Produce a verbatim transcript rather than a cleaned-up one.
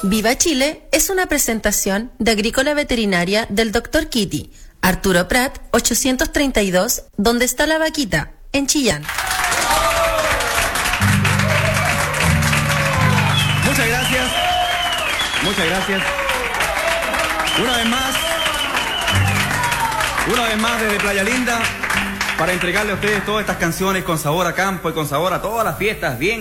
Viva Chile es una presentación de Agrícola Veterinaria del doctor Kitty, Arturo Prat, ochocientos treinta y dos, ¿Dónde está la vaquita?, en Chillán. Muchas gracias. Muchas gracias. Una vez más, una vez más desde Playa Linda, para entregarle a ustedes todas estas canciones con sabor a campo y con sabor a todas las fiestas bien